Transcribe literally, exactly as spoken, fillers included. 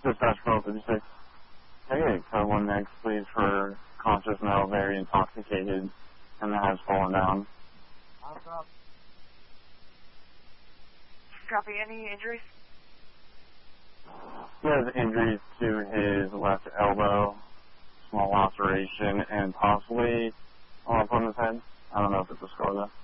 Dispatch twelve fifty-six. Hey, code one next, please, for conscious male, very intoxicated, and that has fallen down. Awesome. Copy. Any injuries? He has injuries to his left elbow, small laceration, and possibly a lump on his head. I don't know if it's a scar though.